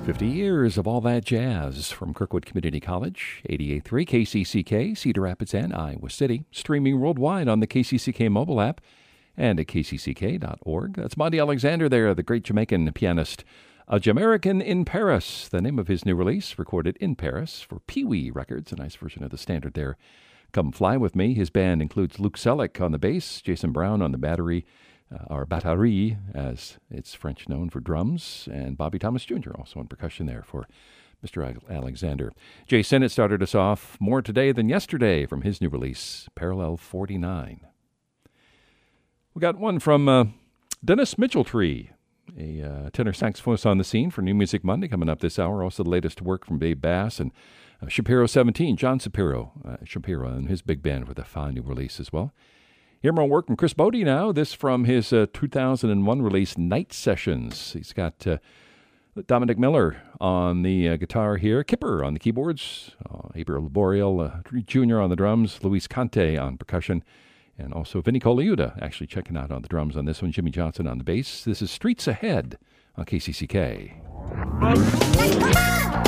50 years of all that jazz from Kirkwood Community College, 88.3 KCCK, Cedar Rapids and Iowa City, streaming worldwide on the KCCK mobile app and at kcck.org. That's Monty Alexander there, the great Jamaican pianist. A Jamaican in Paris, the name of his new release, recorded in Paris for Pee Wee Records, a nice version of the standard there. Come Fly With Me. His band includes Luke Selleck on the bass, Jason Brown on the battery, or batterie, as it's French known for drums, and Bobby Thomas Jr. also on percussion there for Mr. Alexander. Jay Sennett started us off, More Today Than Yesterday, from his new release, Parallel 49. We got one from Dennis Mitchelltree, a tenor saxophonist on the scene for New Music Monday coming up this hour. Also the latest work from Babe Bass and Shapiro 17, John Shapiro and his big band with a fine new release as well. Hear more work from Chris Bodie now. This from his 2001 release, Night Sessions. He's got Dominic Miller on the guitar here, Kipper on the keyboards, Gabriel Boreal Jr. on the drums, Luis Conte on percussion, and also Vinny Colaiuta actually checking out on the drums on this one, Jimmy Johnson on the bass. This is Streets Ahead on KCCK.